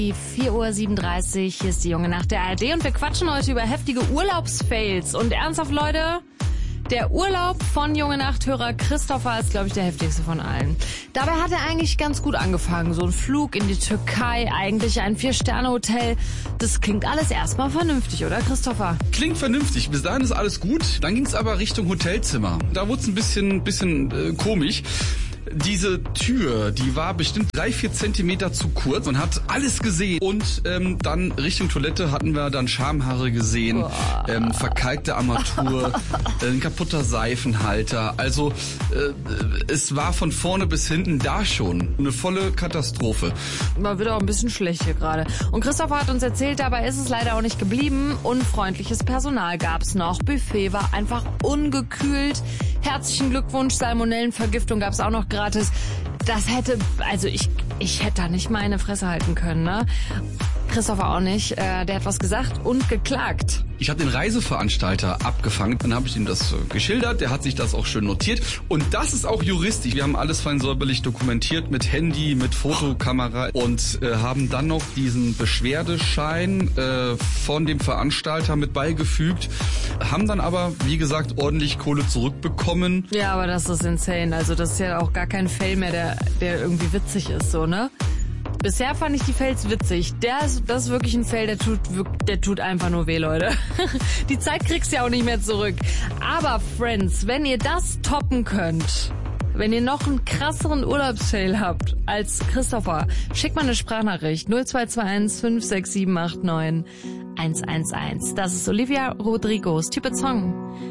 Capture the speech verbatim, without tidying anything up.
vier Uhr siebenunddreißig, hier ist die junge Nacht der A R D und wir quatschen heute über heftige Urlaubsfails. Und ernsthaft, Leute, der Urlaub von junge Nachthörer Christopher ist, glaube ich, der heftigste von allen. Dabei hat er eigentlich ganz gut angefangen. So ein Flug in die Türkei, eigentlich ein Vier-Sterne-Hotel. Das klingt alles erstmal vernünftig, oder Christopher? Klingt vernünftig. Bis dahin ist alles gut. Dann ging es aber Richtung Hotelzimmer. Da wurde es ein bisschen, bisschen äh, komisch. Diese Tür, die war bestimmt drei, vier Zentimeter zu kurz. Man hat alles gesehen. Und ähm, dann Richtung Toilette hatten wir dann Schamhaare gesehen, ähm, verkalkte Armatur, äh, ein kaputter Seifenhalter. Also äh, es war von vorne bis hinten da schon eine volle Katastrophe. Man wird auch ein bisschen schlecht hier gerade. Und Christopher hat uns erzählt, dabei ist es leider auch nicht geblieben. Unfreundliches Personal gab's noch. Buffet war einfach ungekühlt. Herzlichen Glückwunsch, Salmonellenvergiftung gab's auch noch gratis. Das hätte, also ich, ich hätte da nicht meine Fresse halten können, ne? Christopher auch nicht. Äh, der hat was gesagt und geklagt. Ich habe den Reiseveranstalter abgefangen, dann habe ich ihm das äh, geschildert, der hat sich das auch schön notiert und das ist auch juristisch. Wir haben alles fein säuberlich dokumentiert mit Handy, mit Fotokamera und äh, haben dann noch diesen Beschwerdeschein äh, von dem Veranstalter mit beigefügt, haben dann aber, wie gesagt, ordentlich Kohle zurückbekommen. Ja, aber das ist insane. Also das ist ja auch gar kein Fail mehr, der, der irgendwie witzig ist, so, ne? Bisher fand ich die Fails witzig. Der ist, das ist wirklich ein Fail, der tut, der tut einfach nur weh, Leute. Die Zeit kriegst du ja auch nicht mehr zurück. Aber, Friends, wenn ihr das toppen könnt, wenn ihr noch einen krasseren Urlaubsfail habt als Christopher, schickt mal eine Sprachnachricht null zwei zwei eins fünf sechs sieben acht neun eins eins eins. Das ist Olivia Rodrigos Type Song.